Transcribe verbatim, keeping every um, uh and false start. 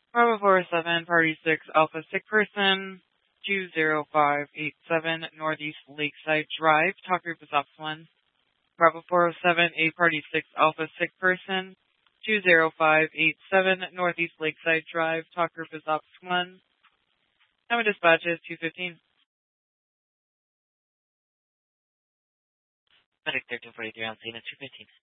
Bravo four seven, Party six, Alpha sick person, two zero five eight seven, Northeast Lakeside Drive. Talk group is ops one. Bravo four oh seven, A Party six, Alpha sick person, two zero five eight seven, Northeast Lakeside Drive. Talk group is ops one. Time of dispatch is two fifteen. Medic thirteen forty-three on scene at two fifteen.